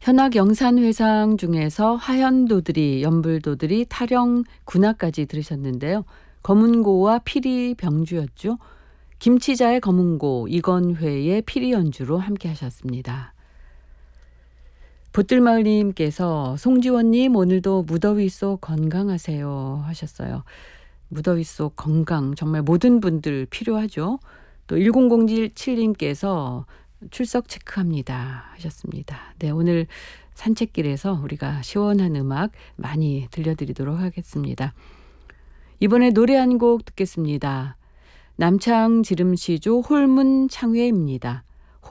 현악 영산회상 중에서 하현도들이, 연불도들이, 타령, 군악까지 들으셨는데요. 검은고와 피리 병주였죠. 김치자의 검은고, 이건회의 피리 연주로 함께 하셨습니다. 붓들마을님께서 송지원님 오늘도 무더위 속 건강하세요 하셨어요. 무더위 속 건강 정말 모든 분들 필요하죠. 또 1007님께서 출석 체크합니다 하셨습니다. 네, 오늘 산책길에서 우리가 시원한 음악 많이 들려드리도록 하겠습니다. 이번에 노래 한 곡 듣겠습니다. 남창 지름시조 홀문창회입니다.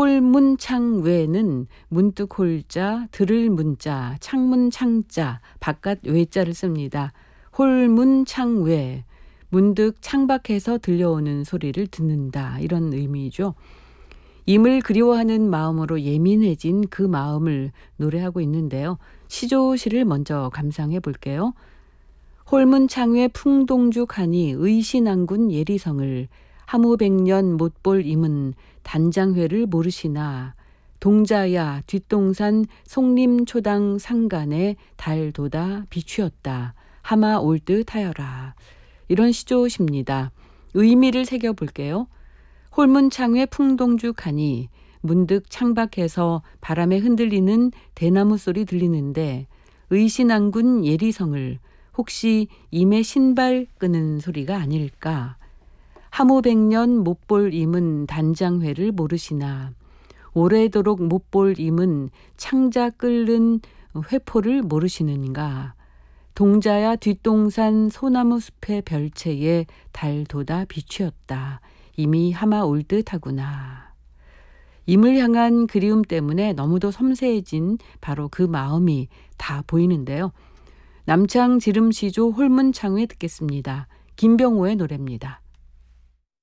홀문창외는 문득 홀자, 들을 문자, 창문 창자, 바깥 외자를 씁니다. 홀문창외, 문득 창밖에서 들려오는 소리를 듣는다, 이런 의미죠. 임을 그리워하는 마음으로 예민해진 그 마음을 노래하고 있는데요. 시조시를 먼저 감상해 볼게요. 홀문창외 풍동죽하니 의신안군 예리성을 하무백년 못볼 임은 단장회를 모르시나 동자야 뒷동산 송림초당 상간에 달도다 비추었다 하마 올 듯 하여라. 이런 시조시입니다. 의미를 새겨볼게요. 홀문창외 풍동죽하니 문득 창밖에서 바람에 흔들리는 대나무 소리 들리는데 의신안군 예리성을 혹시 임의 신발 끄는 소리가 아닐까. 하무백년 못볼 임은 단장회를 모르시나 오래도록 못볼 임은 창자 끓는 회포를 모르시는가. 동자야 뒷동산 소나무 숲의 별채에 달도다 비추었다. 이미 하마 올 듯 하구나. 임을 향한 그리움 때문에 너무도 섬세해진 바로 그 마음이 다 보이는데요. 남창 지름시조 홀문창회 듣겠습니다. 김병호의 노래입니다.